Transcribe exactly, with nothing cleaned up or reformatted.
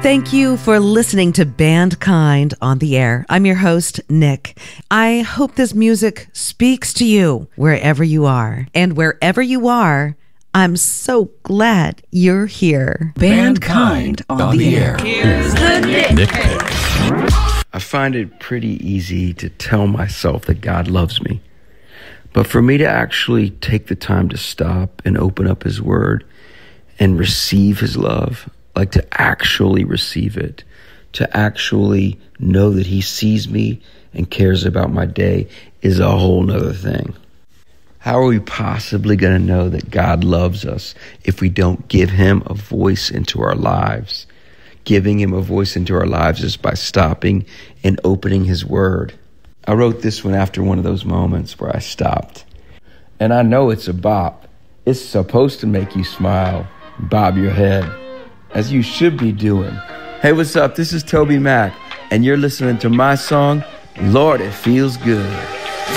Thank you for listening to Band Kind on the air. I'm your host, Nick. I hope this music speaks to you wherever you are. And wherever you are, I'm so glad you're here. Band Kind on, on the, the air. Here's the Nick, Nick Picks. I find it pretty easy to tell myself that God loves me. But for me to actually take the time to stop and open up his word and receive his love, like to actually receive it, to actually know that he sees me and cares about my day is a whole nother thing. How are we possibly going to know that God loves us if we don't give him a voice into our lives? Giving him a voice into our lives is by stopping and opening his word. I wrote this one after one of those moments where I stopped. And I know it's a bop. It's supposed to make you smile, bob your head, as you should be doing. Hey, what's up? This is Toby Mac, and you're listening to my song, Lord, It Feels Good.